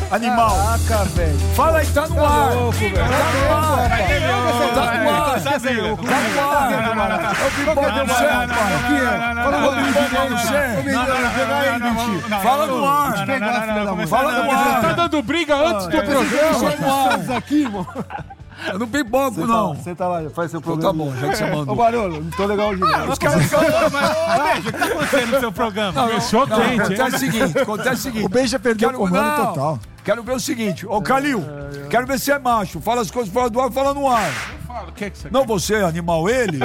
animal. Caraca, velho. Fala aí, tá no ar. Louco, velho. Tá no ar. Tá no ar. Tá no ar. Eu fico perdendo você, rapaz. Fala no ar. Fala no ar. Tá dando briga antes do programa. Aqui, irmão. Eu não pipoco, não. Você tá lá, faz seu Então programa. tá bom, já que você Ô, mandou. Barolo, não tô legal hoje. Os caras ficam... Mas, o que tá acontecendo no seu programa? Começou quente, hein? Acontece o seguinte. O Ben já perdeu o comando total. Quero ver o seguinte. Ô, Calil, quero ver se é macho. Fala as coisas fora do ar, fala no ar. O que você Não você, animal, ele.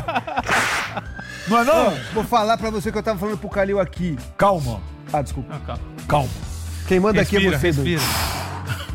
Não é não? Vou falar pra você que eu tava falando pro Calil aqui. Calma, Ah, desculpa. calma. Quem manda aqui é você, Respira. doido.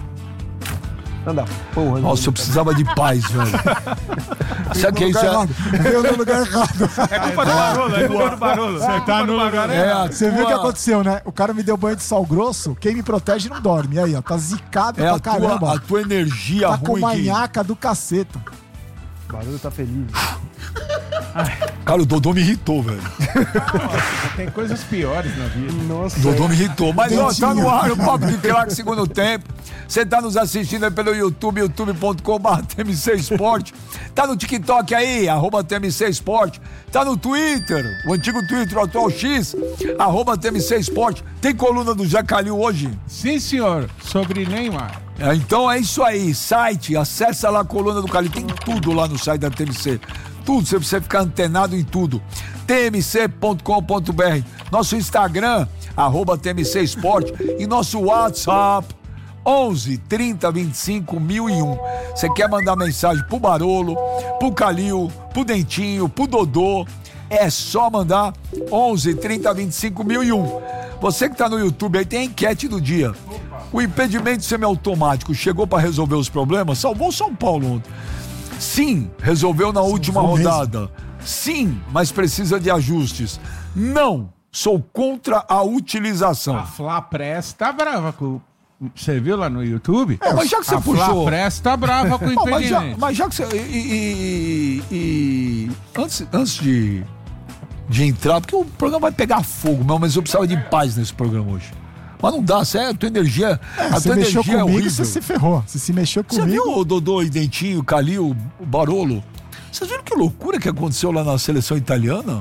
Anda, porra. Nossa, eu precisava de paz, velho. Sabe o que é isso? Veio no lugar errado. É culpa do Barolo, é culpa do Barolo. Você tá no lugar. Você viu o que aconteceu, né? O cara me deu banho de sal grosso, quem me protege não dorme. E aí, ó, tá zicado É pra a caramba. tua energia Tá com ruim que... manhaca do caceta. O Barolo tá feliz. Cara, o Dodô me irritou, velho. Tem coisas piores na vida. Nossa. O Dodô me irritou. Mas, ó, tá no Dentinho. ar o Papo de Craque segundo tempo. Você tá nos assistindo aí pelo YouTube, youtube.com/TMC Esporte. Tá no TikTok aí, @TMC Esporte. Tá no Twitter, o antigo Twitter, o atual X, @TMC Esporte. Tem coluna do Zé Calil hoje? Sim, senhor. Sobre Neymar. Então é isso aí, site, acessa lá a coluna do Calil, tem tudo lá no site da TMC. Tudo, você precisa ficar antenado em tudo. tmc.com.br, nosso Instagram, @TMC Esporte e nosso WhatsApp, 11 30 25 1001. Você quer mandar mensagem pro Barolo, pro Calil, pro Dentinho, pro Dodô, é só mandar 11 30 25 1001. Você que tá no YouTube aí, tem a enquete do dia. O impedimento semiautomático chegou para resolver os problemas? Salvou o São Paulo ontem. Sim, resolveu na última rodada. Sim, mas precisa de ajustes. Não, sou contra a utilização. A Flá Press tá brava com... Você viu lá no YouTube? Mas já que você a Flá puxou... Press tá brava com o Não, impedimento. mas já que você... Antes de entrar, porque o programa vai pegar fogo mesmo, mas eu precisava de paz nesse programa hoje. Mas não dá, sério, a tua energia, a Você tua mexeu energia é comigo, horrível. você se ferrou. Você se mexeu Você comigo. viu o Dodô e Dentinho, o Calil, o Barolo? Vocês viram que loucura que aconteceu lá na seleção italiana?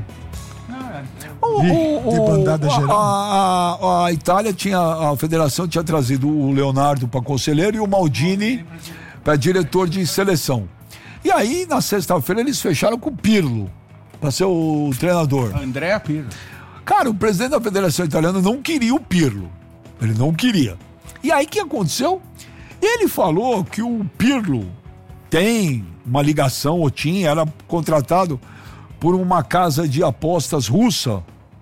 Debandada geral. A Itália tinha, a federação tinha trazido o Leonardo para conselheiro e o Maldini para diretor de seleção. E aí, na sexta-feira, eles fecharam com o Pirlo para ser o treinador. André Pirlo. Cara, o presidente da Federação Italiana não queria o Pirlo. Ele não queria. E aí, o que aconteceu? Ele falou que o Pirlo tem uma ligação, ou tinha, era contratado por uma casa de apostas russa.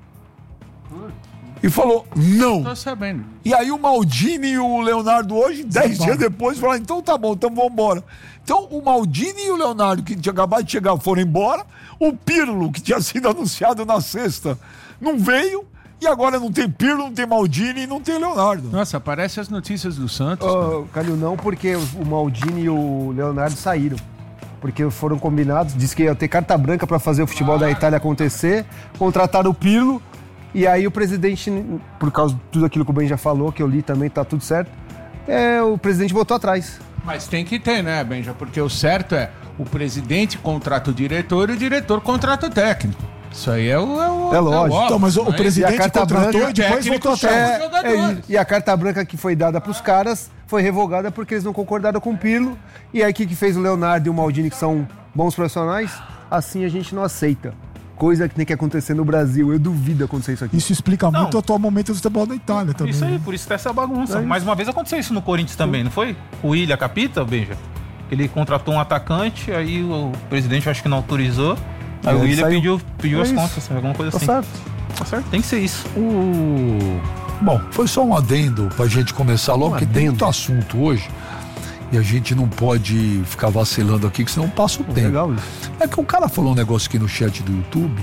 E falou, não. Tô sabendo. E aí o Maldini e o Leonardo hoje, 10 dias depois, falaram, então tá bom, então vamos embora. Então o Maldini e o Leonardo, que tinha acabado de chegar, foram embora. O Pirlo, que tinha sido anunciado na sexta, não veio. E agora não tem Pirlo, não tem Maldini e não tem Leonardo. Nossa, parece as notícias do Santos. Calil, não, porque o Maldini e o Leonardo saíram. Porque foram combinados, disse que ia ter carta branca para fazer o futebol da Itália acontecer, contrataram o Pirlo, e aí o presidente, por causa de tudo aquilo que o Ben já falou, que eu li também, tá tudo certo, o presidente voltou atrás. Mas tem que ter, né, Benja? Porque o certo é o presidente contrata o diretor e o diretor contrata o técnico. Isso aí é lógico. Então, mas o E presidente a carta contratou branca, e depois técnico voltou chama atrás. os jogadores. E a carta branca que foi dada pros caras foi revogada porque eles não concordaram com o Pirlo. E aí o que fez o Leonardo e o Maldini, que são bons profissionais? Assim a gente não aceita. Coisa que tem que acontecer no Brasil. Eu duvido acontecer isso aqui. Isso explica Não. muito o atual momento do futebol da Itália também. Isso aí, né? por isso tá essa bagunça. Mais uma vez aconteceu isso no Corinthians também, não foi? O Willian Capita, Benja? Ele contratou um atacante, aí o presidente acho que não autorizou. Aí o ele Willian saiu. pediu as isso. contas, alguma coisa Tá assim. certo. Tá certo, tem que ser isso. Bom, foi só um adendo pra gente começar logo, porque tem muito assunto hoje e a gente não pode ficar vacilando aqui, que senão passa o tempo. Legal isso. É que o cara falou um negócio aqui no chat do YouTube,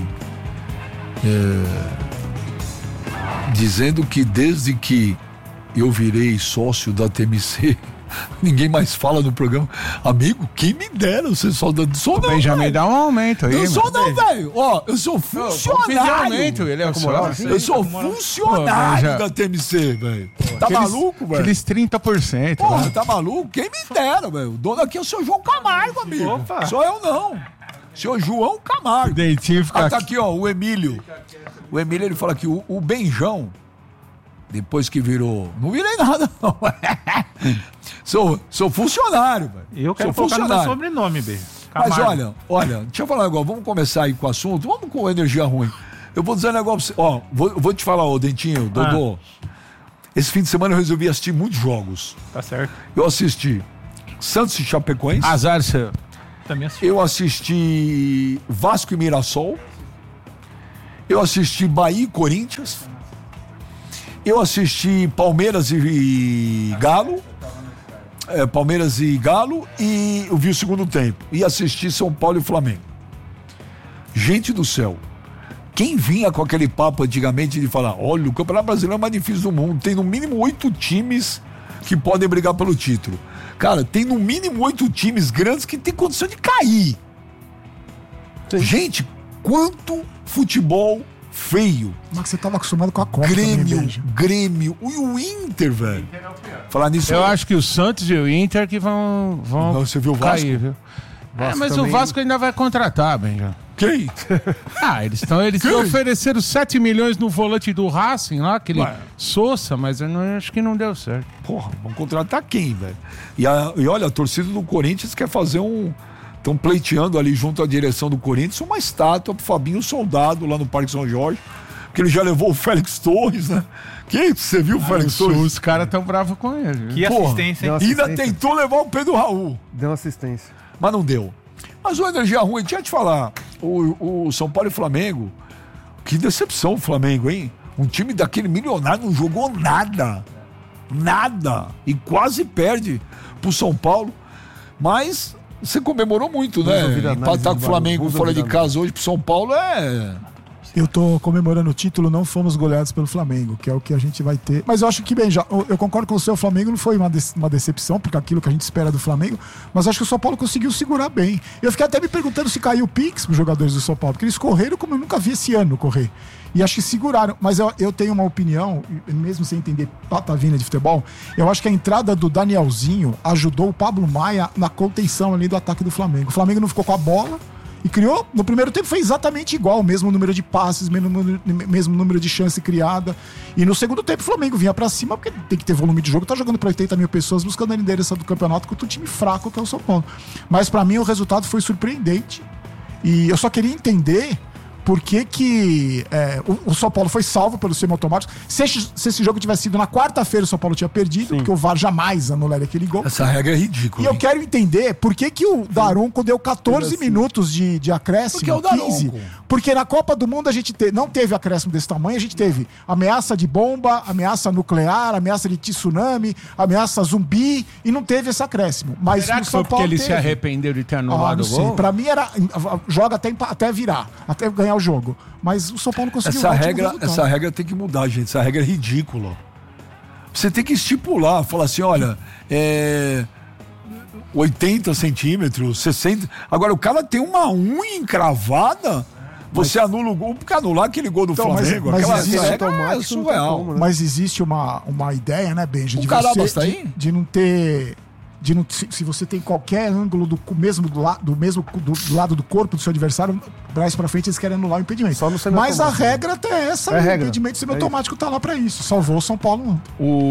dizendo que desde que eu virei sócio da TMC, Ninguém mais fala no programa. Amigo, quem me dera você só dando som, não. Benjamin, dá um aumento aí. Não sou não, velho. Ó, eu sou funcionário. Ele é Eu sou funcionário da TMC, velho. Tá maluco, velho? Aqueles 30%. Porra, né? tá maluco? Quem me dera, velho. O dono aqui é o seu João Camargo, amigo. Opa. Sou eu, não. Seu João Camargo. Dentinho fica Tá aqui, ó, o Emílio. O Emílio, ele fala que o Benjão, depois que virou... Não virei nada, não. Sou funcionário, velho. Eu quero Sou colocar no meu funcionário. sobrenome, beijo. Mas Camargo. olha, deixa eu falar um negócio. Vamos começar aí com o assunto. Vamos com energia ruim. Eu vou dizer um negócio pra você. Ó, vou te falar, ô Dentinho, Dodô. Esse fim de semana eu resolvi assistir muitos jogos. Tá certo. Eu assisti Santos e Chapecoense. Azar seu. Também assisti. Eu assisti Vasco e Mirassol. Eu assisti Bahia e Corinthians. Eu assisti Palmeiras e Galo. Palmeiras e Galo. E eu vi o segundo tempo. E assisti São Paulo e Flamengo. Gente do céu. Quem vinha com aquele papo antigamente de falar, olha, o Campeonato Brasileiro é o mais difícil do mundo. Tem no mínimo 8 times que podem brigar pelo título. Cara, tem no mínimo 8 times grandes que tem condição de cair. Gente, quanto futebol feio. Mas você tava acostumado com a Copa também, Benja. Grêmio. E o Inter, velho. Falar nisso. Eu acho que o Santos e o Inter que vão Não, você viu o Vasco? cair, viu? Mas também. o Vasco ainda vai contratar, Benja. Quem? Eles Quem? ofereceram 7 milhões no volante do Racing lá, aquele Ué. Sousa, mas eu acho que não deu certo. Porra, vão contratar quem, velho? E olha, a torcida do Corinthians quer fazer estão pleiteando ali junto à direção do Corinthians uma estátua pro Fabinho Soldado lá no Parque São Jorge. Porque ele já levou o Félix Torres, né? Quem você viu o Félix Torres? Os caras tão bravos com ele. Viu? Que Porra, assistência, hein? deu Ainda assistência. tentou levar o Pedro Raul, Deu assistência. mas não deu. Mas o energia ruim, deixa eu te falar, o São Paulo e Flamengo, que decepção o Flamengo, hein? Um time daquele milionário não jogou nada. Nada. E quase perde pro São Paulo. Mas você comemorou muito, né? Resolvido a análise Empatar com o do Flamengo Barroso, fora de resolvido a casa hoje pro São Paulo é... Eu tô comemorando o título, não fomos goleados pelo Flamengo, que é o que a gente vai ter. Mas eu acho que, Benja, eu concordo com você, o Flamengo não foi uma decepção, porque aquilo que a gente espera do Flamengo, mas acho que o São Paulo conseguiu segurar bem. Eu fiquei até me perguntando se caiu o Pix pros jogadores do São Paulo, porque eles correram como eu nunca vi esse ano correr. E acho que seguraram. Mas eu tenho uma opinião, mesmo sem entender patavina de futebol, eu acho que a entrada do Danielzinho ajudou o Pablo Maia na contenção ali do ataque do Flamengo. O Flamengo não ficou com a bola, e criou, no primeiro tempo foi exatamente igual, o mesmo número de passes, mesmo número de chance criada. E no segundo tempo o Flamengo vinha pra cima, porque tem que ter volume de jogo, tá jogando pra 80 mil pessoas, buscando a liderança do campeonato contra um time fraco que é o São Paulo. Mas pra mim o resultado foi surpreendente. E eu só queria entender por que o São Paulo foi salvo pelo semiautomático. Se esse jogo tivesse sido na quarta-feira, o São Paulo tinha perdido, porque o VAR jamais anularia aquele gol. Essa regra é ridícula. E eu hein? quero entender por que o Daronco deu 14 minutos de acréscimo, Porque é o Daronco. 15. Porque na Copa do Mundo a gente não teve acréscimo desse tamanho, a gente teve ameaça de bomba, ameaça nuclear, ameaça de tsunami, ameaça zumbi, e não teve esse acréscimo. Mas Será no que São foi porque Paulo ele teve. se arrependeu de ter Ah, anulado não o sei. gol? Pra mim era joga até virar, até ganhar o jogo. Mas o São Paulo conseguiu um ótimo resultado. Essa regra tem que mudar, gente. Essa regra é ridícula. Você tem que estipular, falar assim, olha, 80 centímetros, 60. Agora, o cara tem uma unha encravada, você anula o gol, porque anular aquele gol do Então, mas Flamengo, existe essa regra é automático, não tem surreal. como, né? Mas existe uma ideia, né, Benja? O Carabas tá de, aí? de não ter. Se você tem qualquer ângulo do lado do corpo do seu adversário, braço pra frente, eles querem anular o impedimento. Só no Mas a semiautomático. regra até é essa, É o regra. impedimento semiautomático tá lá pra isso. Salvou o São Paulo ontem.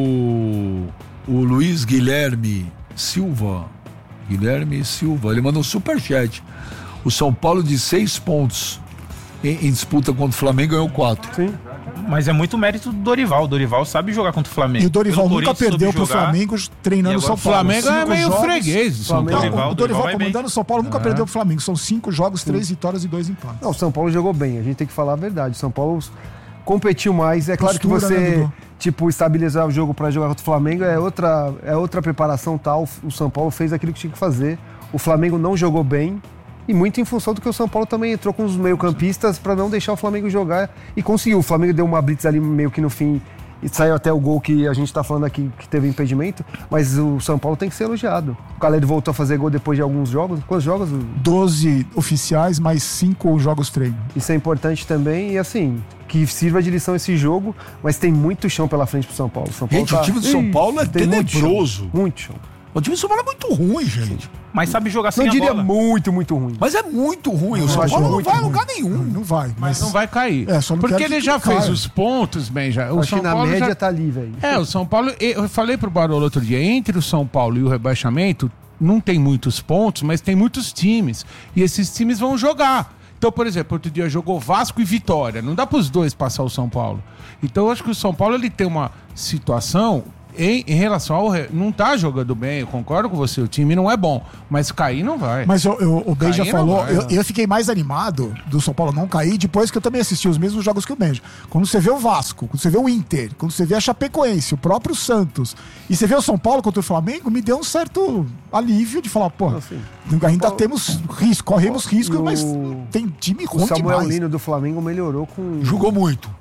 O Luiz Guilherme Silva, ele mandou um superchat. O São Paulo de 6 pontos em disputa contra o Flamengo ganhou 4. Sim. Mas é muito mérito do Dorival. O Dorival sabe jogar contra o Flamengo. E o Dorival Pelo nunca Corinthians perdeu soube pro jogar. Flamengo treinando E o São agora Paulo. O Flamengo é 5 meio jogos. freguês do São Flamengo- Paulo. Não, o Dorival vai bem. comandando o São Paulo nunca perdeu pro Flamengo. São 5 jogos, 3 vitórias e 2 empates. Não, o São Paulo jogou bem, a gente tem que falar a verdade. O São Paulo competiu mais. É claro Postura, que né, você, Dudu? estabilizar o jogo para jogar contra o Flamengo é outra preparação tal. O São Paulo fez aquilo que tinha que fazer. O Flamengo não jogou bem. E muito em função do que o São Paulo também entrou com os meio-campistas para não deixar o Flamengo jogar. E conseguiu. O Flamengo deu uma blitz ali meio que no fim E saiu até o gol que a gente tá falando aqui, que teve impedimento, mas o São Paulo tem que ser elogiado. O Caleri voltou a fazer gol depois de alguns jogos. Quantos jogos? 12 oficiais, mais 5 jogos treino. Isso é importante também, e assim, que sirva de lição esse jogo, mas tem muito chão pela frente pro São Paulo. São Paulo Gente, o time do São Paulo é tem tenebroso. Muito chão. O time do São Paulo é muito ruim, gente. Mas sabe jogar sem Não a diria bola. muito, muito ruim. Mas é muito ruim. O São acho Paulo não muito vai a ruim. lugar nenhum. Não vai, Mas não vai cair. Só não Porque quero ele que já fez caia. os pontos, bem, já. O Acho São que na Paulo média já... tá ali, velho. O São Paulo, eu falei pro Barolo outro dia, entre o São Paulo e o rebaixamento, não tem muitos pontos, mas tem muitos times. E esses times vão jogar. Então, por exemplo, outro dia jogou Vasco e Vitória. Não dá pros dois passar o São Paulo. Então, eu acho que o São Paulo ele tem uma situação em relação ao... Não tá jogando bem, eu concordo com você, o time não é bom. Mas cair não vai. Mas o Ben já Cair não falou, vai, eu fiquei mais animado do São Paulo não cair depois que eu também assisti os mesmos jogos que o Benja. Quando você vê o Vasco, quando você vê o Inter, quando você vê a Chapecoense, o próprio Santos, e você vê o São Paulo contra o Flamengo, me deu um certo alívio de falar, pô, ainda temos risco, corremos risco, E mas o- tem time O ruim Samuel demais. Lino do Flamengo melhorou com Jogou muito.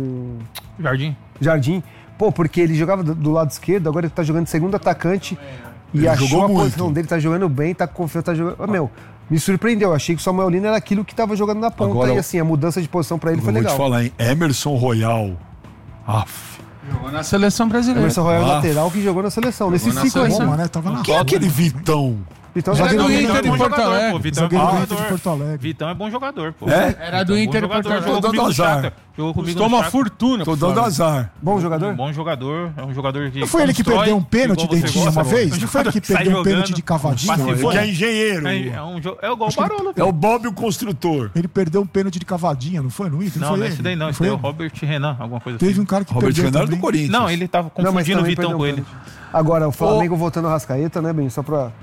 Jardim. Jardim. Pô, porque ele jogava do lado esquerdo, agora ele tá jogando de segundo atacante e Ele achou jogou a muito. posição dele, tá jogando bem, tá confiante, tá jogando... Me surpreendeu, achei que o Samuel Lino era aquilo que tava jogando na ponta Agora, e assim, a mudança de posição pra ele Eu foi vou legal. te falar, hein? Emerson Royal. Aff. Jogou na seleção brasileira. Emerson Royal Ah. lateral que jogou na seleção, nesse na ciclo aí. seleção. Roma, né? Tava na Quem é aquele Vitão? Então, Era zagueiro do do Inter Inter de bom Porto jogador, Alegre. pô. Vitão é bom zagueiro do Inter de jogador. Porto Alegre. Vitão é bom jogador, pô. É? Era do Bom Inter de jogador, Porto Alegre. jogou Tô dando comigo no azar. Shakhtar. Jogou comigo Custou no uma Shakhtar. fortuna. Tô pro dando Flamengo. azar. Bom jogador? Bom jogador, é um jogador que Não foi ele que constrói, perdeu um pênalti, igual você Dentinho, gosta, uma vez? Não foi ele que Sai perdeu um jogando, pênalti de cavadinho? passe Ele forte. que é engenheiro. É igual o Barolo. É o Bob o construtor. Ele perdeu um pênalti de cavadinha, não foi no Inter? Não, foi não é ele? esse daí não. Esse foi daí é o ele? Robert Renan, alguma coisa Teve assim. um cara que Robert perdeu Fernando do também. Corinthians. Não, ele tava Não, mas confundindo o também Vitão perdeu com um ele. pênalti. Agora, o Flamengo voltando ao Arrascaeta, né, bem? Só pra...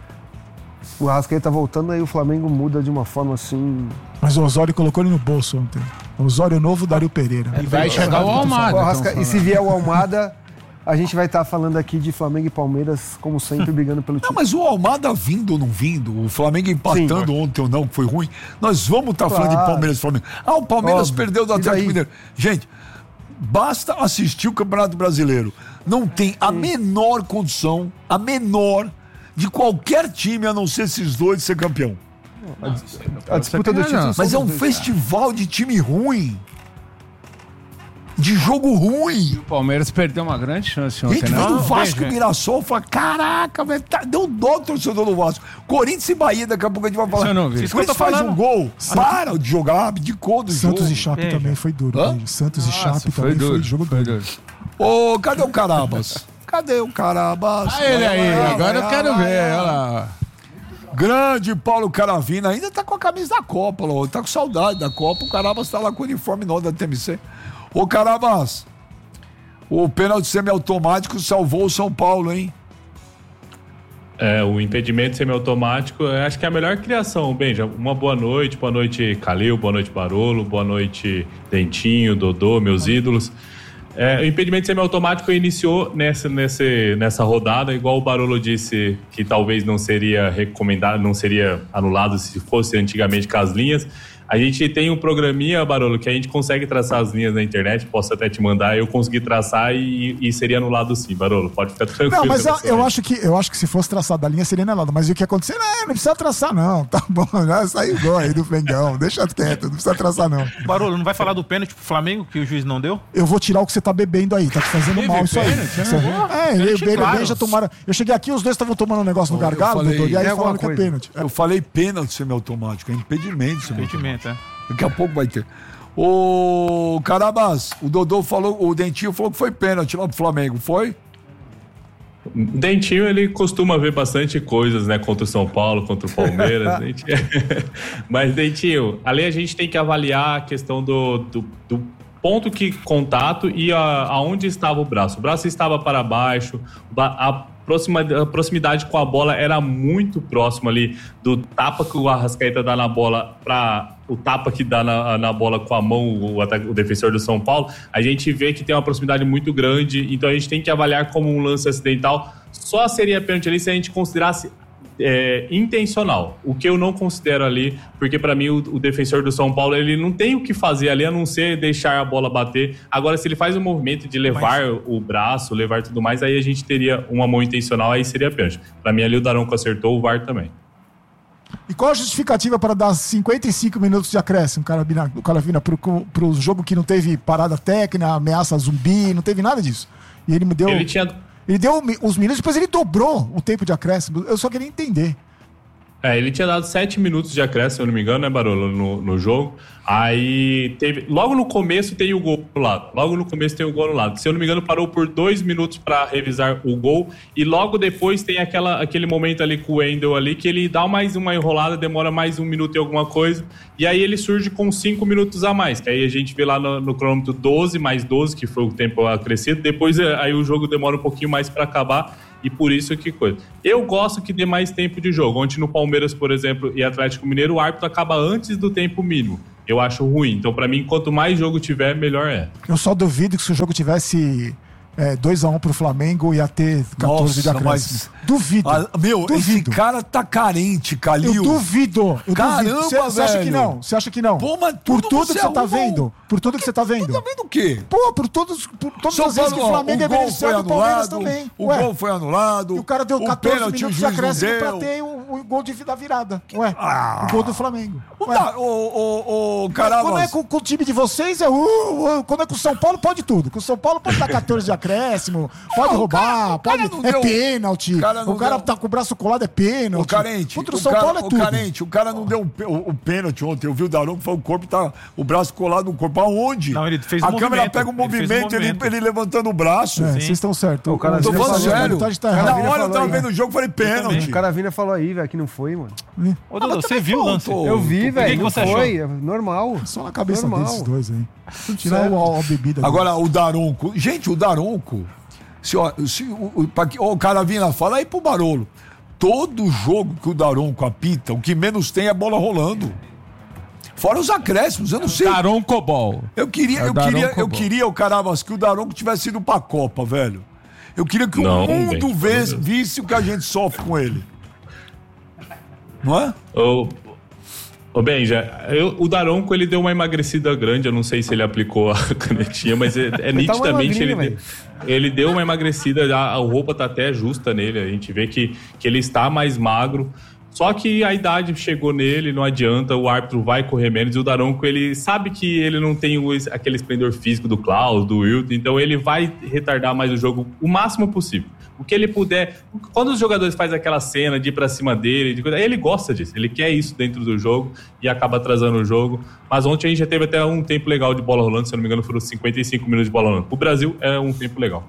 O Arrascaeta voltando, aí o Flamengo muda de uma forma assim... Mas o Osório colocou ele no bolso ontem. O Osório novo, Dario Pereira. E vai chegar o Almada. O Arrasca- tão E se falando. vier o Almada, a gente vai estar falando aqui de Flamengo e Palmeiras, como sempre, brigando pelo Não, time. mas o Almada vindo ou não vindo, o Flamengo empatando ontem ou não, que foi ruim, nós vamos estar falando de Claro. Palmeiras e Flamengo. Ah, o Palmeiras Óbvio. perdeu do E Atlético daí? Mineiro. Gente, basta assistir o Campeonato Brasileiro. Não tem a menor condição, de qualquer time, a não ser esses dois, ser campeão. A disputa do título... Mas é são um dos dois. festival de time ruim. De jogo ruim. O Palmeiras perdeu uma grande chance ontem, Gente, né? vendo o Vasco e veja. Mirassol, fala, caraca, velho, deu dó torcedor do Vasco. Corinthians e Bahia, daqui a pouco a gente vai falar. Isso eu não vi. O Isso que eu tô Corinthians faz falando. um gol, para de jogar, abdicou do Santos jogo. e Chape Veja. também foi duro. Hã? Veja. Santos e Chape Nossa, também foi jogo duro. Ô, cadê o Carabas? Cadê o Carabas? Ah, ele aí, Vai, agora eu vai, quero vai, ver. vai. Olha lá. Grande Paulo Caravina, ainda tá com a camisa da Copa, lá, tá com saudade da Copa. O Carabas tá lá com o uniforme novo da TMC. Ô, Carabas, o pênalti semiautomático salvou o São Paulo, hein? O impedimento semiautomático, eu acho que é a melhor criação, Benja. Uma boa noite Calil, boa noite Barolo, boa noite Dentinho, Dodô, meus ídolos. O impedimento semiautomático iniciou nessa rodada, igual o Barolo disse que talvez não seria recomendado, não seria anulado se fosse antigamente com as linhas. A gente tem um programinha, Barolo, que a gente consegue traçar as linhas na internet, posso até te mandar, eu consegui traçar e seria anulado sim, Barolo, pode ficar tranquilo. Não, mas relação eu a acho que se fosse traçado a linha seria anulado. Mas o que aconteceu? Não precisa traçar, não. Tá bom, já saiu o gol aí do Flengão. Deixa quieto, não precisa traçar, não. Barolo, não vai falar do pênalti pro Flamengo que o juiz não deu? Eu vou tirar o que você tá bebendo aí, tá te fazendo Teve mal isso aí. pênalti, né? Isso aí. Eu e o Ben claro. já tomaram. Eu cheguei aqui, os dois estavam tomando um negócio no gargalo, falei, doutor, e aí tem falaram alguma que é coisa. pênalti. Eu falei pênalti semiautomático, é impedimento semiautomático. Impedimento, Daqui a pouco vai ter. Ô, Carabas, o Dodô falou, o Dentinho falou que foi pênalti lá pro Flamengo, foi? Dentinho, ele costuma ver bastante coisas, né? Contra o São Paulo, contra o Palmeiras. Mas, Dentinho, ali a gente tem que avaliar a questão do ponto que contato e aonde estava o braço. O braço estava para baixo, a proximidade com a bola era muito próxima ali do tapa que o Arrascaeta dá na bola para o tapa que dá na bola com a mão o defensor do São Paulo. A gente vê que tem uma proximidade muito grande, então a gente tem que avaliar como um lance acidental. Só seria pênalti ali se a gente considerasse intencional. O que eu não considero ali, porque para mim o defensor do São Paulo, ele não tem o que fazer ali, a não ser deixar a bola bater. Agora, se ele faz o movimento de levar o braço, levar tudo mais, aí a gente teria uma mão intencional, aí seria pênalti. Para mim ali o Daronco acertou, o VAR também. E qual a justificativa para dar 55 minutos de acréscimo, Caravina, pro jogo que não teve parada técnica, ameaça zumbi, não teve nada disso? E ele me deu... Ele deu os minutos, depois ele dobrou o tempo de acréscimo. Eu só queria entender. Ele tinha dado 7 minutos de acréscimo, se eu não me engano, né, Barolo, no jogo. Aí teve... Logo no começo tem o gol no lado. Se eu não me engano, parou por 2 minutos para revisar o gol. E logo depois tem aquele momento ali com o Wendel ali, que ele dá mais uma enrolada, demora mais 1 minuto e alguma coisa. E aí ele surge com 5 minutos a mais. Que aí a gente vê lá no cronômetro 12 mais 12, que foi o tempo acrescido. Depois aí o jogo demora um pouquinho mais para acabar. E por isso que coisa. Eu gosto que dê mais tempo de jogo. Ontem no Palmeiras, por exemplo, e Atlético Mineiro, o árbitro acaba antes do tempo mínimo. Eu acho ruim. Então, pra mim, quanto mais jogo tiver, melhor é. Eu só duvido que se o jogo tivesse 2-1 pro Flamengo, ia ter 14 de acréscimo. Duvido. Duvido. Esse cara tá carente, Calil. Eu duvido. Caramba, Você acha que não? Você acha que não? Pô, mas por tudo que você tá vendo. Por tudo que você tá vendo. Tá vendo o quê? Pô, por todas as vezes que o Flamengo é beneficiado, o Palmeiras também. O gol foi anulado. E o cara deu 14 minutos de acréscimo pra ter o gol da virada. Ué, o gol do Flamengo. Caramba. Quando é com o time de vocês, quando é com o São Paulo, pode tudo. Com o São Paulo pode dar 14 de acréscimo, pode roubar, pênalti. O cara tá com o braço colado, é pênalti. Contra o São Paulo é tudo. O cara não deu o pênalti ontem. Eu vi o Daronco, foi o corpo, tá o braço colado no corpo. Aonde? Não, ele fez a câmera pega o movimento, ele levantando o braço. Vocês estão certos. O cara tô falando sério. Na hora eu tava vendo o jogo, falei pênalti. O Caravina falou aí, velho, que não foi, mano. Ô, Dudu, você viu o lance? Eu vi, velho. Não você foi. Normal. Só na cabeça desses dois aí. Tirar a bebida. Agora, o Daronco. Gente, o Daronco. O Caravina, fala aí pro Barolo. Todo jogo que o Daronco apita, o que menos tem é bola rolando. Fora os acréscimos, eu não sei. Daroncobol. Eu queria, o Caravas, que o Daronco tivesse ido pra Copa, velho. Eu queria que o mundo visse o que a gente sofre com ele. Não é? Ô Benja, o Daronco, ele deu uma emagrecida grande, eu não sei se ele aplicou a canetinha, mas nitidamente ele deu uma emagrecida, a roupa tá até justa nele, a gente vê que ele está mais magro, só que a idade chegou nele, não adianta, o árbitro vai correr menos, e o Daronco, ele sabe que ele não tem aquele esplendor físico do Klaus, do Wilton, então ele vai retardar mais o jogo o máximo possível. O que ele puder. Quando os jogadores fazem aquela cena de ir pra cima dele, ele gosta disso, ele quer isso dentro do jogo e acaba atrasando o jogo. Mas ontem a gente já teve até um tempo legal de bola rolando, se eu não me engano foram 55 minutos de bola rolando. O Brasil é um tempo legal.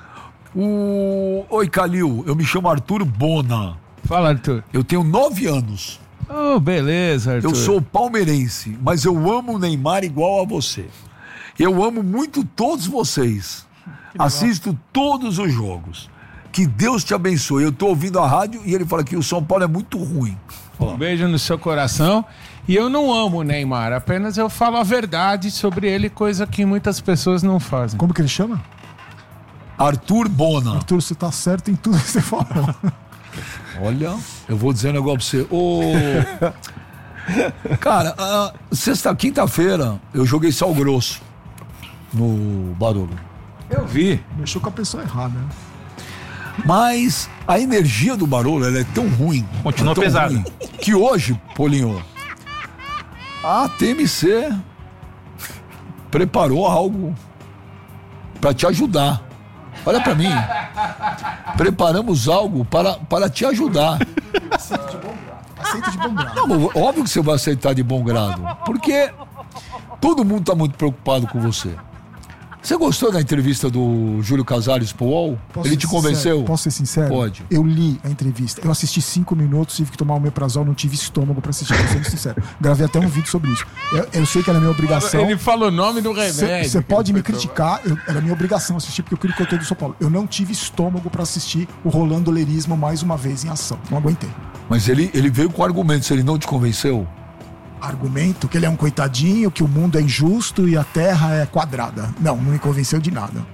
Oi, Calil, eu me chamo Arthur Bona. Fala, Arthur. Eu tenho 9 anos. Oh, beleza, Arthur. Eu sou palmeirense, mas eu amo o Neymar igual a você. Eu amo muito todos vocês. Assisto todos os jogos. Que Deus te abençoe. Eu tô ouvindo a rádio e ele fala que o São Paulo é muito ruim. Um beijo no seu coração. E eu não amo o Neymar, apenas eu falo a verdade sobre ele, coisa que muitas pessoas não fazem. Como que ele chama? Arthur Bona. Arthur, você tá certo em tudo que você falou. Olha, eu vou dizer um negócio pra você. Cara, quinta-feira eu joguei Sal Grosso no Barolo. Eu vi. Mexeu com a pessoa errada, né? Mas a energia do Barolo, ela é tão ruim. Continua pesada. Que hoje, Polinho, a TMC preparou algo para te ajudar. Olha para mim. Preparamos algo para te ajudar. Aceita de bom grado. Não, óbvio que você vai aceitar de bom grado. Porque todo mundo tá muito preocupado com você. Você gostou da entrevista do Júlio Casares pro UOL? Ele te convenceu? Posso ser sincero? Pode. Eu li a entrevista. Eu assisti 5 minutos, tive que tomar o omeprazol, não tive estômago pra assistir, pra ser sincero. Gravei até um vídeo sobre isso. Eu sei que era minha obrigação. Ele falou o nome do remédio. Você pode me criticar, era minha obrigação assistir, porque eu queria o conteúdo do São Paulo. Eu não tive estômago pra assistir o Rolando Lerismo mais uma vez em ação. Não aguentei. Mas ele veio com argumentos, ele não te convenceu? Argumento que ele é um coitadinho, que o mundo é injusto e a terra é quadrada. Não me convenceu de nada.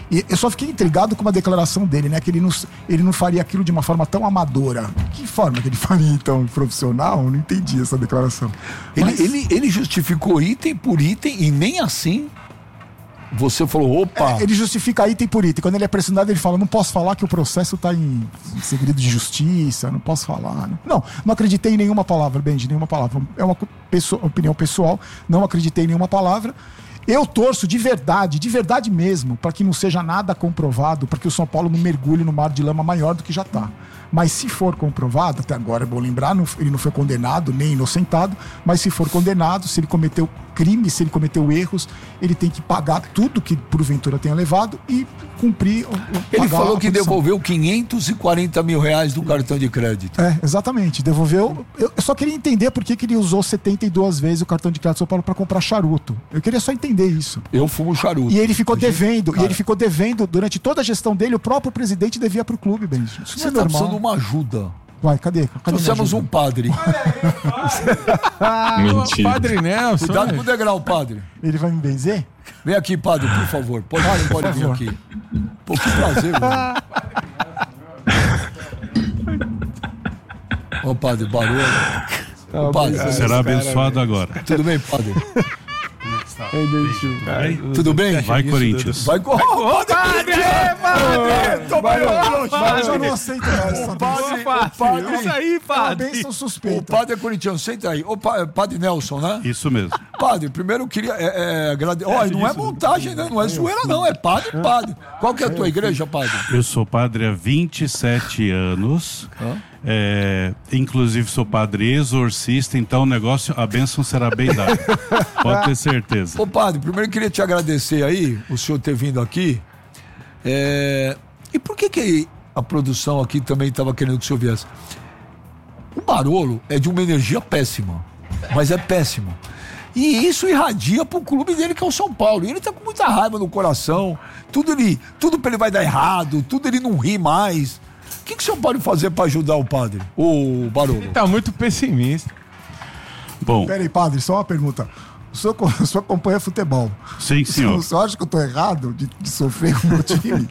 E eu só fiquei intrigado com uma declaração dele, né? Que ele não faria aquilo de uma forma tão amadora. Que forma que ele faria, então, profissional? Eu não entendi essa declaração. Ele justificou item por item e nem assim você falou, opa... Ele justifica item por item. Quando ele é pressionado, ele fala, não posso falar que o processo está em segredo de justiça, não posso falar. Não acreditei em nenhuma palavra, Benji, nenhuma palavra. É uma opinião pessoal, não acreditei em nenhuma palavra. Eu torço de verdade mesmo, para que não seja nada comprovado, para que o São Paulo não mergulhe no mar de lama maior do que já está. Mas se for comprovado, até agora é bom lembrar, ele não foi condenado nem inocentado, mas se for condenado, se ele cometeu crime, se ele cometeu erros, ele tem que pagar tudo que porventura tenha levado e cumprir. Ele falou que devolveu 540 mil reais do cartão de crédito. Exatamente, devolveu. Eu só queria entender por que ele usou 72 vezes o cartão de crédito do São Paulo para comprar charuto. Eu queria só entender isso. Eu fumo charuto. E ele ficou devendo, durante toda a gestão dele, o próprio presidente devia pro clube, Benji. Isso você tá precisando de uma ajuda. Vai, cadê Trouxemos um padre. Mentira. Padre Nelson. Cuidado com o degrau, padre. Ele vai me benzer? Vem aqui, padre, por favor. Pode vir aqui. Pô, que prazer, mano. Ô, padre, barulho. Ô, padre. Será abençoado agora. Tudo bem, padre? Tudo bem? Vai, Corinthians. Vai, Corinthians! Mas eu não aceito essa. Padre, isso aí, padre. Bênção suspeita. O padre é corintiano, senta aí. O padre Nelson, né? Isso mesmo. Padre, primeiro eu queria agradecer. Olha, não é montagem, né? Não é zoeira, não. É padre. Qual que é a tua igreja, padre? Eu sou padre há 27 anos. Inclusive sou padre exorcista, então o negócio, a bênção será bem dada. Pode ter certeza. Ô, padre, primeiro eu queria te agradecer aí, o senhor ter vindo aqui. E por que a produção aqui também estava querendo que o senhor viesse? O Barolo é de uma energia péssima, mas é péssimo. E isso irradia pro clube dele, que é o São Paulo. E ele tá com muita raiva no coração. Tudo pra ele vai dar errado, tudo ele não ri mais. O que o senhor pode fazer para ajudar o padre, o Barolo? Ele tá muito pessimista. Bom. Peraí, padre, só uma pergunta. O senhor acompanha futebol. Sim, senhor. O senhor acha que eu tô errado de sofrer com o meu time?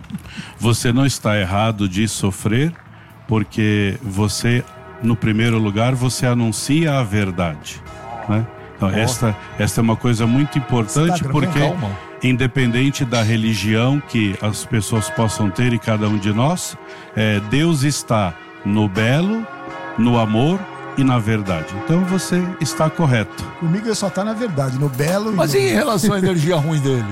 Você não está errado de sofrer, porque você, no primeiro lugar, você anuncia a verdade, né? Então, esta é uma coisa muito importante, porque independente da religião que as pessoas possam ter e cada um de nós, Deus está no belo, no amor e na verdade. Então você está correto. Comigo ele só está na verdade, no belo. Mas e em relação à energia ruim dele?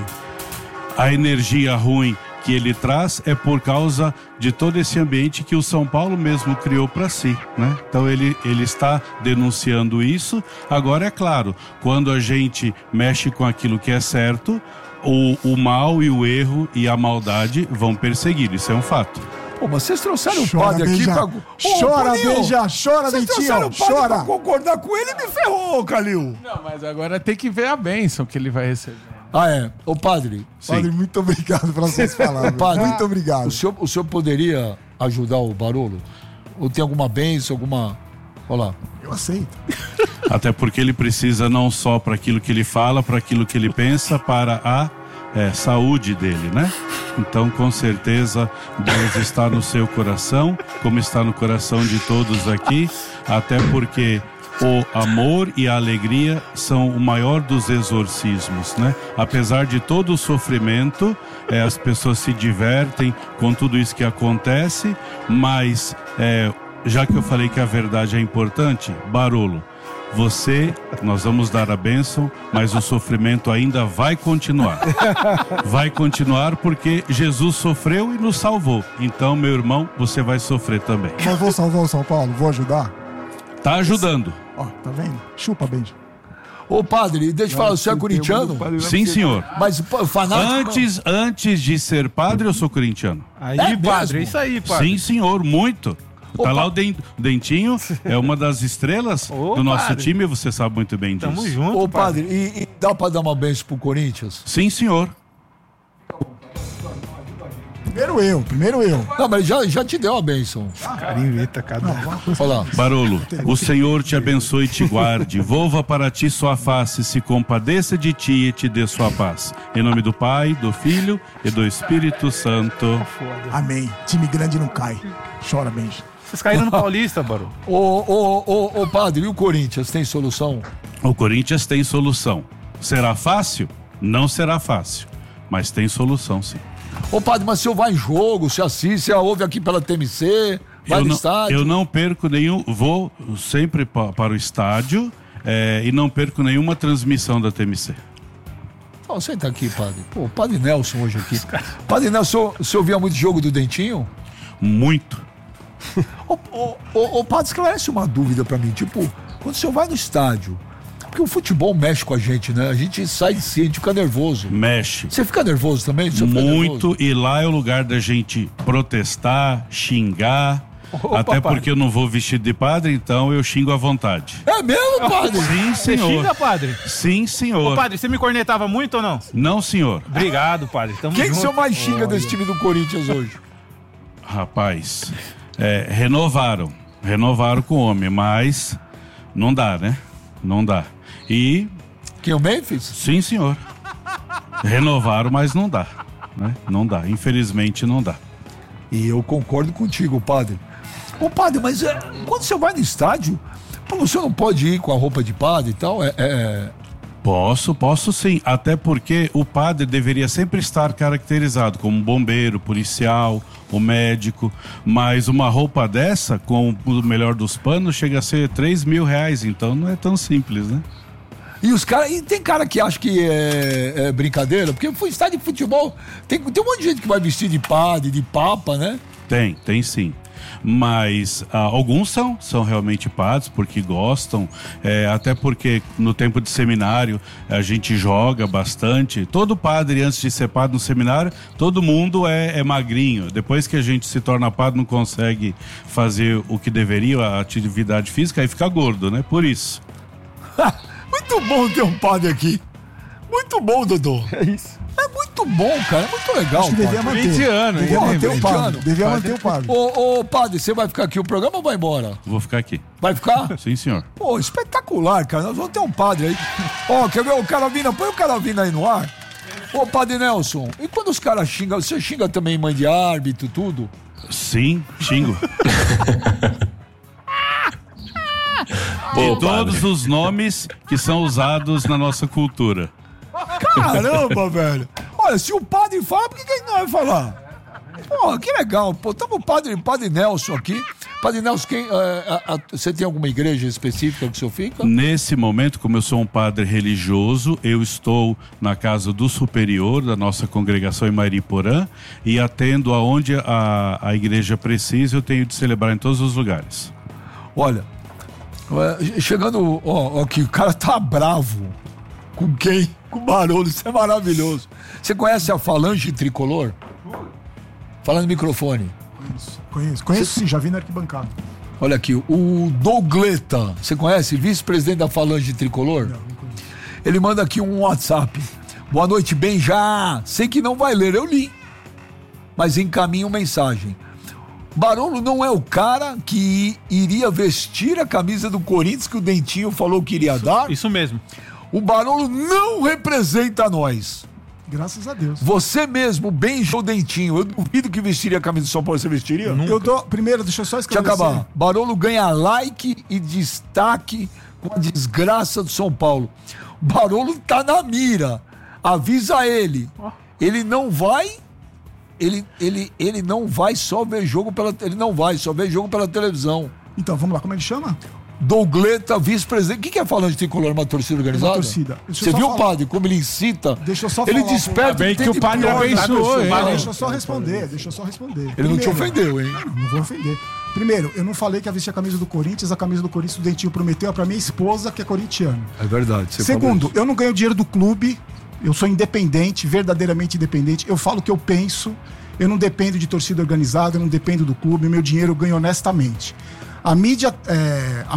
A energia ruim que ele traz é por causa de todo esse ambiente que o São Paulo mesmo criou para si, né? Então ele está denunciando isso. Agora é claro, quando a gente mexe com aquilo que é certo, o mal e o erro e a maldade vão perseguir, isso é um fato. Pô, mas vocês trouxeram o padre aqui pra... Chora, Beija, chora, Dentinho, chora. Pra concordar com ele, me ferrou, Calil. Não, mas agora tem que ver a bênção que ele vai receber. Ô, padre. Padre, muito obrigado pelas suas palavras. Padre, muito obrigado. O senhor poderia ajudar o Barolo? Ou tem alguma bênção, alguma... Olha lá. Eu aceito. Até porque ele precisa não só para aquilo que ele fala, para aquilo que ele pensa, para a saúde dele, né? Então, com certeza, Deus está no seu coração, como está no coração de todos aqui, até porque o amor e a alegria são o maior dos exorcismos, né? Apesar de todo o sofrimento, as pessoas se divertem com tudo isso que acontece, mas já que eu falei que a verdade é importante, Barolo, nós vamos dar a bênção, mas o sofrimento ainda vai continuar. Vai continuar porque Jesus sofreu e nos salvou. Então, meu irmão, você vai sofrer também. Mas vou salvar o São Paulo, vou ajudar. Tá ajudando. Ó, tá vendo? Chupa, Benji. Ô, padre, deixa eu falar, o senhor é corintiano? Sim, senhor. Mas fanático... Antes de ser padre, eu sou corintiano. Aí, padre, é isso aí, padre. Sim, senhor, muito. Tá lá o Dentinho, é uma das estrelas do nosso padre. time, você sabe muito bem disso. Tamo junto, Ô, padre, e dá pra dar uma bênção pro Corinthians? Sim, senhor. Primeiro eu. Não, mas já te deu a bênção. Cara, inventa cada Olha lá. Barolo, o Senhor te abençoe e te guarde, volva para ti sua face, se compadeça de ti e te dê sua paz. Em nome do Pai, do Filho e do Espírito Santo. Amém. Time grande não cai. Chora, Benja. Vocês caíram no Paulista, Barô. Ô, padre, e o Corinthians tem solução? O Corinthians tem solução. Será fácil? Não será fácil, mas tem solução, sim. Ô, padre, mas se eu vai em jogo, se assiste, se ouve aqui pela TMC, vai no estádio? Eu não perco nenhum, vou sempre para o estádio e não perco nenhuma transmissão da TMC. Ó, senta aqui, padre. Pô, o padre Nelson hoje aqui. Padre Nelson, o senhor via muito jogo do Dentinho? Muito. Ô, padre, esclarece uma dúvida pra mim. Tipo, quando o senhor vai no estádio, porque o futebol mexe com a gente, né? A gente sai de si, a gente fica nervoso. Mexe. Você fica nervoso também? Você fica Muito, nervoso? e lá é o lugar da gente protestar, xingar, até porque eu não vou vestido de padre, então eu xingo à vontade. É mesmo, padre? Sim, Você senhor. xinga, padre? Sim, senhor. Ô, padre, você me cornetava muito ou não? Não, senhor. Obrigado, padre. Tamo Quem que o junto. senhor mais xinga desse time do Corinthians hoje? Rapaz, renovaram com o homem, mas não dá, né? Não dá. E, Quem, o Memphis? sim, senhor. Renovaram, mas não dá, né? Não dá, infelizmente não dá. E eu concordo contigo, padre. Ô, padre, mas quando você vai no estádio, pô, você não pode ir com a roupa de padre e tal? Posso sim, até porque o padre deveria sempre estar caracterizado como bombeiro, policial, o médico, mas uma roupa dessa, com o melhor dos panos, chega a ser R$3.000, então não é tão simples, né? E os caras. E tem cara que acha que é brincadeira, porque foi estádio de futebol. Tem um monte de gente que vai vestir de padre, de papa, né? Tem sim. Mas alguns são realmente padres porque gostam, até porque no tempo de seminário a gente joga bastante. Todo padre, antes de ser padre no seminário, todo mundo é magrinho. Depois que a gente se torna padre, não consegue fazer o que deveria, a atividade física, aí fica gordo, né? Por isso. Muito bom ter um padre aqui. Muito bom, Dodô. É isso. É muito bom, cara. É muito legal. Acho que devia padre. manter. 20 anos, Devia hein? manter o 20 padre. anos. Devia manter o padre. Ô, padre, você vai ficar aqui o programa ou vai embora? Vou ficar aqui. Vai ficar? Sim, senhor. Pô, espetacular, cara. Nós vamos ter um padre aí. Ó, quer ver o Caravina? Põe o Caravina aí no ar. Ô, padre Nelson, e quando os caras xingam, você xinga também mãe de árbitro, tudo? Sim, xingo. E todos os nomes que são usados na nossa cultura. Caramba, velho. Olha, se o padre fala, por que ele não vai falar? Pô, que legal. Pô, estamos o padre Nelson aqui. Padre Nelson, você tem alguma igreja específica que o senhor fica? Nesse momento, como eu sou um padre religioso, eu estou na casa do superior da nossa congregação em Mariporã e atendo aonde a igreja precisa, eu tenho de celebrar em todos os lugares. Olha, chegando, ó, aqui, o cara tá bravo. Com quem? Com o Barolo, isso é maravilhoso. Você conhece a Falange Tricolor? Fala no microfone. Conheço sim, já vi na arquibancada. Olha aqui, o Dougleta, você conhece? Vice-presidente da Falange Tricolor? Não conheço. Ele manda aqui um WhatsApp. Boa noite, bem já. Sei que não vai ler, eu li. Mas encaminho mensagem. Barolo não é o cara que iria vestir a camisa do Corinthians que o Dentinho falou que iria dar? Isso mesmo. O Barolo não representa nós. Graças a Deus. Você mesmo, Benja ou Dentinho, eu duvido que vestiria a camisa do São Paulo, você vestiria? Eu dou. Primeiro, deixa eu só Deixa eu esclarecer. acabar. Barolo ganha like e destaque com a desgraça do São Paulo. Barolo tá na mira. Avisa ele. Ele não vai. Ele não vai só ver jogo pela. Ele não vai só ver jogo pela televisão. Então, vamos lá, como ele chama? Dougleta, vice-presidente. O que é Falange Tricolor? Uma torcida organizada? Uma torcida. Deixa eu Você só viu o falar. padre, como ele incita? Deixa eu só Ele falar. desperta. Ainda bem que entende o padre pior, abençoou, né? hein? Deixa eu só responder. Ele não te Primeiro, ofendeu, hein? Não vou ofender. Primeiro, eu não falei que ia vestir a camisa do Corinthians o Dentinho prometeu pra minha esposa, que é corintiana. É verdade. Você Segundo, eu não ganho dinheiro do clube, eu sou independente, verdadeiramente independente, eu falo o que eu penso, eu não dependo de torcida organizada, eu não dependo do clube, meu dinheiro eu ganho honestamente. A mídia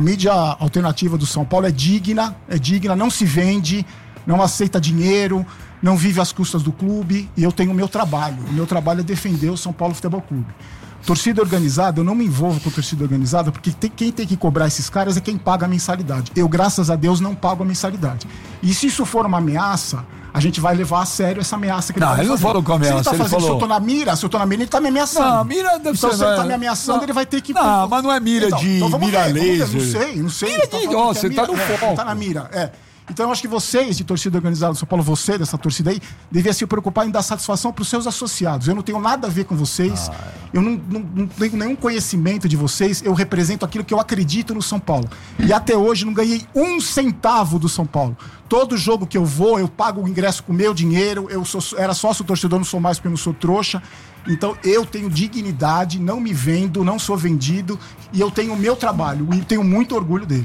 alternativa do São Paulo é digna, não se vende, não aceita dinheiro, não vive às custas do clube e eu tenho o meu trabalho. O meu trabalho é defender o São Paulo Futebol Clube. Torcida organizada, eu não me envolvo com torcida organizada porque quem tem que cobrar esses caras é quem paga a mensalidade. Eu, graças a Deus, não pago a mensalidade. E se isso for uma ameaça, a gente vai levar a sério essa ameaça que ele Não, ele não falou com ameaça, Se ele tá fazendo, falou... se eu tô na mira, ele tá me ameaçando. Não, mira deve então, ser... se ele tá me ameaçando, ele vai ter que... Não, mas não é mira vamos mira ver, laser. Não sei. Mira de... Ó, você tá no foco. Tá na mira, Então eu acho que vocês, de torcida organizada do São Paulo, você dessa torcida aí, devia se preocupar em dar satisfação para os seus associados. Eu não tenho nada a ver com vocês, eu não tenho nenhum conhecimento de vocês, eu represento aquilo que eu acredito no São Paulo. E até hoje não ganhei 1 centavo do São Paulo. Todo jogo que eu vou, eu pago o ingresso com o meu dinheiro, era sócio torcedor, não sou mais porque eu não sou trouxa. Então eu tenho dignidade, não me vendo, não sou vendido e eu tenho o meu trabalho e tenho muito orgulho dele.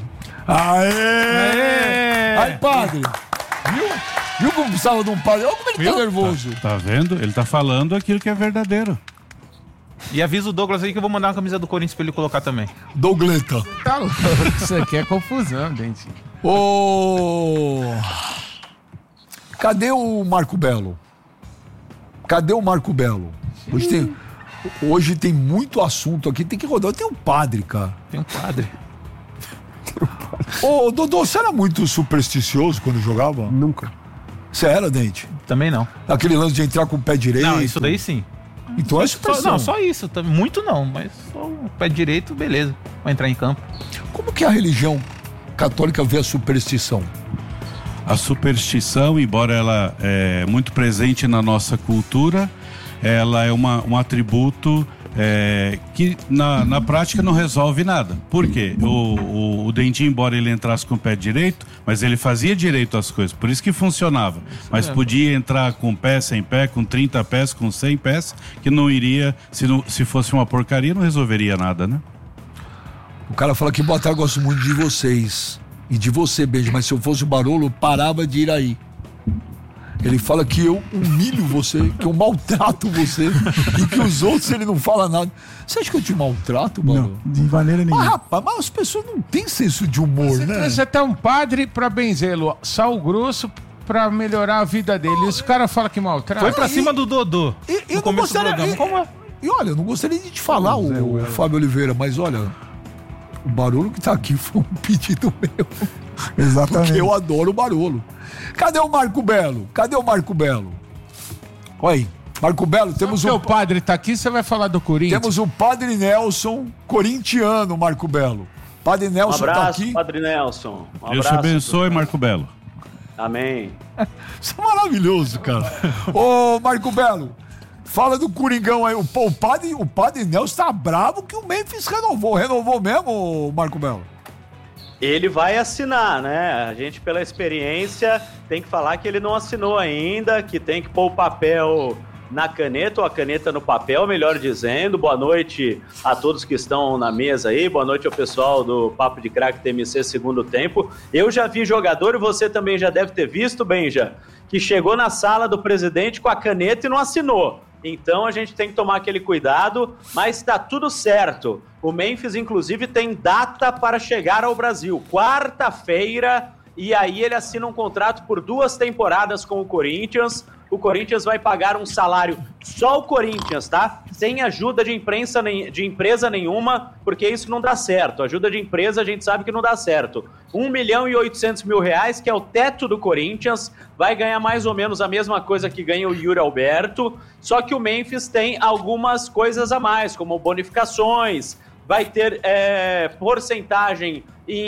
Aê! Aí, padre! Viu como precisava de um padre? Olha como ele tá nervoso. Tá vendo? Ele tá falando aquilo que é verdadeiro. E avisa o Douglas aí que eu vou mandar uma camisa do Corinthians pra ele colocar também. Dougleta. Tá louco. Isso aqui é confusão, gente. Cadê o Marco Belo? Hoje tem muito assunto aqui, tem que rodar. Tem um padre, cara. Tem um padre. Ô, Dodô, você era muito supersticioso quando jogava? Nunca. Você era, Dente? Também não. Aquele lance de entrar com o pé direito? Não, isso daí sim. Então é superstição. Só isso. Muito não, mas só o pé direito, beleza. Vai entrar em campo. Como que a religião católica vê a superstição? A superstição, embora ela é muito presente na nossa cultura, ela é um atributo que na prática não resolve nada. Por quê? O Dentinho, embora ele entrasse com o pé direito, mas ele fazia direito às coisas, por isso que funcionava. Mas podia entrar com pé, sem pé, com 30 pés, com 100 pés, que não iria, se fosse uma porcaria, não resolveria nada, né? O cara fala que boa tarde, gosto muito de vocês e de você, Beijo, mas se eu fosse o Barolo, eu parava de ir aí. Ele fala que eu humilho você, que eu maltrato você e que os outros ele não fala nada. Você acha que eu te maltrato, Barolo? Não, de maneira nenhuma. Mas, rapaz, as pessoas não têm senso de humor, Você né? trouxe até um padre pra benzê-lo, sal grosso, pra melhorar a vida dele. E os caras falam que maltrata. Foi pra cima do Dodô. Eu não gostaria... Como é? E olha, eu não gostaria de te falar, o Fábio Oliveira, mas olha, o Barolo que tá aqui foi um pedido meu. Exatamente. Porque eu adoro o Barolo. Cadê o Marco Belo? Olha aí, Marco Belo, temos o padre tá aqui, você vai falar do Corinthians? Temos o Padre Nelson, corintiano, Marco Belo. Padre Nelson abraço, tá aqui. Padre Nelson. Deus te abençoe, Marco Belo. Amém. Isso é maravilhoso, cara. Ô, Marco Belo, fala do Coringão aí. O Padre Nelson tá bravo que o Memphis renovou. Renovou mesmo, Marco Belo? Ele vai assinar, né? A gente, pela experiência, tem que falar que ele não assinou ainda, que tem que pôr o papel na caneta, ou a caneta no papel, melhor dizendo. Boa noite a todos que estão na mesa aí, boa noite ao pessoal do Papo de Craque TMC Segundo Tempo. Eu já vi jogador, e você também já deve ter visto, Benja, que chegou na sala do presidente com a caneta e não assinou. Então a gente tem que tomar aquele cuidado, mas tá tudo certo. O Memphis, inclusive, tem data para chegar ao Brasil, quarta-feira, e aí ele assina um contrato por 2 temporadas com o Corinthians. O Corinthians vai pagar um salário, só o Corinthians, tá? Sem ajuda de empresa nenhuma, porque isso não dá certo. Ajuda de empresa a gente sabe que não dá certo. R$1.800.000, que é o teto do Corinthians, vai ganhar mais ou menos a mesma coisa que ganha o Yuri Alberto, só que o Memphis tem algumas coisas a mais, como bonificações, vai ter porcentagem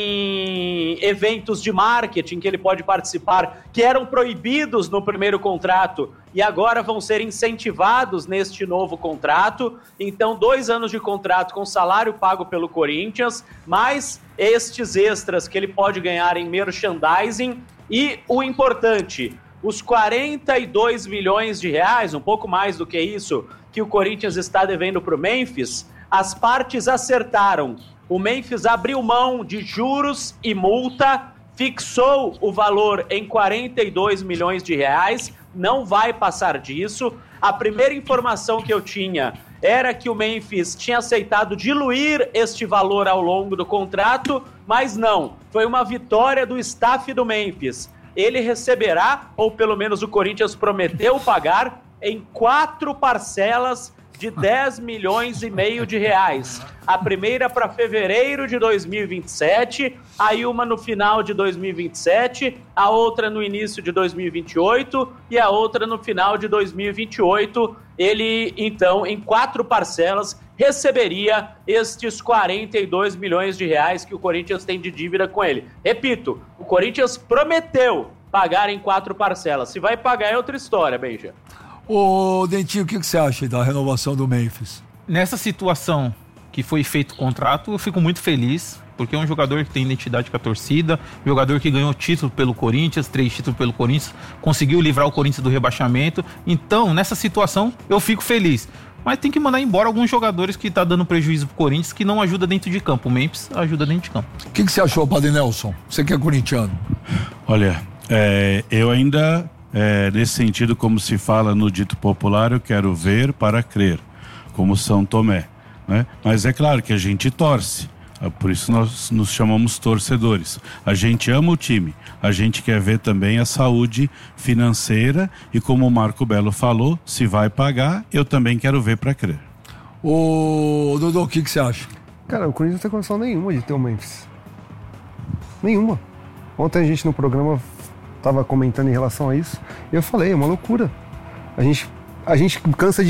em eventos de marketing que ele pode participar, que eram proibidos no primeiro contrato e agora vão ser incentivados neste novo contrato. Então, 2 anos de contrato com salário pago pelo Corinthians, mais estes extras que ele pode ganhar em merchandising e o importante, os R$42 milhões, um pouco mais do que isso, que o Corinthians está devendo para o Memphis. As partes acertaram. O Memphis abriu mão de juros e multa, fixou o valor em R$42 milhões, não vai passar disso. A primeira informação que eu tinha era que o Memphis tinha aceitado diluir este valor ao longo do contrato, mas não. Foi uma vitória do staff do Memphis. ele receberá, ou pelo menos o Corinthians prometeu pagar, em 4 parcelas de 10 milhões e meio de reais. A primeira para fevereiro de 2027, aí uma no final de 2027, a outra no início de 2028 e a outra no final de 2028. Ele, então, em 4 parcelas, receberia estes 42 milhões de reais que o Corinthians tem de dívida com ele. Repito, o Corinthians prometeu pagar em 4 parcelas. Se vai pagar é outra história, Benja. Ô, Dentinho, o que você acha da renovação do Memphis? Nessa situação que foi feito o contrato, eu fico muito feliz, porque é um jogador que tem identidade com a torcida, um jogador que ganhou título pelo Corinthians, 3 títulos pelo Corinthians, conseguiu livrar o Corinthians do rebaixamento. Então, nessa situação, eu fico feliz. Mas tem que mandar embora alguns jogadores que tá dando prejuízo pro Corinthians, que não ajuda dentro de campo. O Memphis ajuda dentro de campo. O que você achou, Padre Nelson? Você que é corintiano. Olha, eu ainda... nesse sentido, como se fala no dito popular, eu quero ver para crer, como São Tomé, né? Mas é claro que a gente torce, por isso nós nos chamamos torcedores. A gente ama o time, a gente quer ver também a saúde financeira e, como o Marco Belo falou, se vai pagar, eu também quero ver para crer. Ô, Dodô, o que você acha? Cara, o Corinthians não tem condição nenhuma de ter o Memphis. Nenhuma. Ontem a gente no programa estava comentando em relação a isso, e eu falei, é uma loucura. A gente cansa de